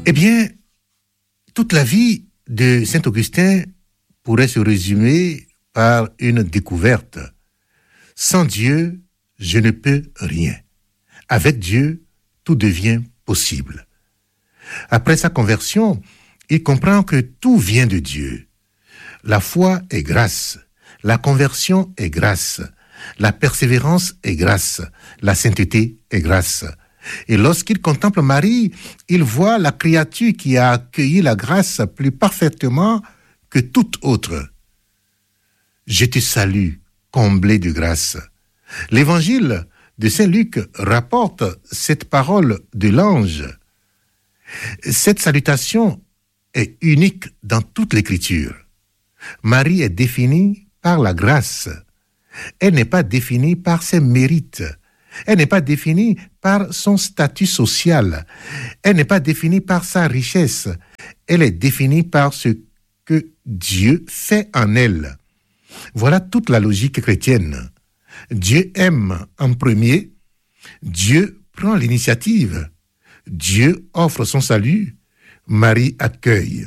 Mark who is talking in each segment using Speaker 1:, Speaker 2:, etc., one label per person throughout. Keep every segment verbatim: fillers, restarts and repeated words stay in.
Speaker 1: Eh bien, toute la vie de Saint Augustin pourrait se résumer par une découverte. Sans Dieu, je ne peux rien. Avec Dieu, tout devient possible. Après sa conversion, il comprend que tout vient de Dieu. La foi est grâce, la conversion est grâce, la persévérance est grâce, la sainteté est grâce. Et lorsqu'il contemple Marie, il voit la créature qui a accueilli la grâce plus parfaitement que toute autre. Je te salue, comblée de grâce. L'évangile de Saint Luc rapporte cette parole de l'ange. Cette salutation est unique dans toute l'Écriture. Marie est définie par la grâce. Elle n'est pas définie par ses mérites. Elle n'est pas définie par son statut social. Elle n'est pas définie par sa richesse. Elle est définie par ce que Dieu fait en elle. Voilà toute la logique chrétienne. Dieu aime en premier. Dieu prend l'initiative. Dieu offre son salut. Marie accueille.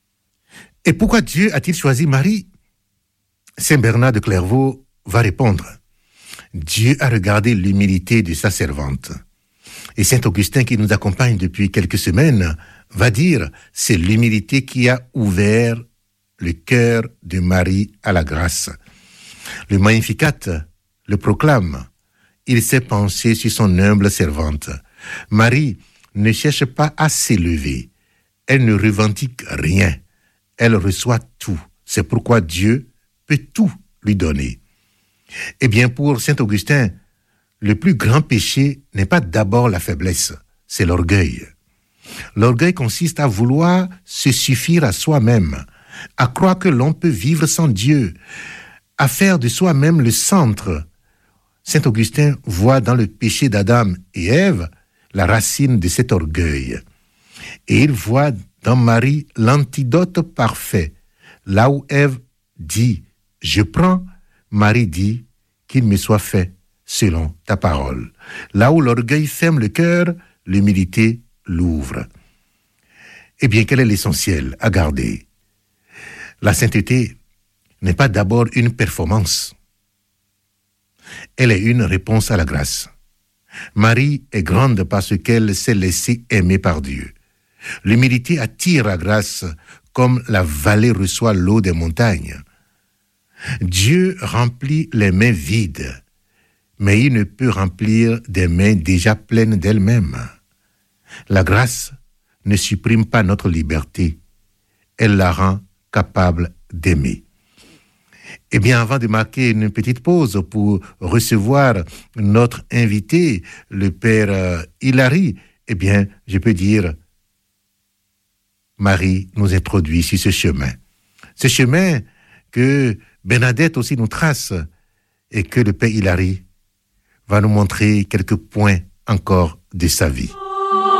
Speaker 1: Et pourquoi Dieu a-t-il choisi Marie? Saint Bernard de Clairvaux va répondre. Dieu a regardé l'humilité de sa servante. Et Saint Augustin, qui nous accompagne depuis quelques semaines, va dire, c'est l'humilité qui a ouvert le cœur de Marie à la grâce. Le Magnificat le proclame. Il s'est penché sur son humble servante. Marie ne cherche pas à s'élever. Elle ne revendique rien. Elle reçoit tout. C'est pourquoi Dieu peut tout lui donner. Eh bien, pour Saint Augustin, le plus grand péché n'est pas d'abord la faiblesse, c'est l'orgueil. L'orgueil consiste à vouloir se suffire à soi-même, à croire que l'on peut vivre sans Dieu, à faire de soi-même le centre. Saint Augustin voit dans le péché d'Adam et Ève la racine de cet orgueil. Et il voit dans Marie l'antidote parfait. Là où Ève dit « je prends », Marie dit « qu'il me soit fait selon ta parole ». Là où l'orgueil ferme le cœur, l'humilité l'ouvre. Eh bien, quel est l'essentiel à garder? La sainteté n'est pas d'abord une performance. Elle est une réponse à la grâce. Marie est grande parce qu'elle s'est laissée aimer par Dieu. L'humilité attire la grâce comme la vallée reçoit l'eau des montagnes. Dieu remplit les mains vides, mais il ne peut remplir des mains déjà pleines d'elles-mêmes. La grâce ne supprime pas notre liberté, elle la rend capable d'aimer. Eh bien, avant de marquer une petite pause pour recevoir notre invité, le Père euh, Hilary, eh bien, je peux dire, Marie nous introduit sur ce chemin. Ce chemin que Bernadette aussi nous trace et que le Père Hilary va nous montrer quelques points encore de sa vie.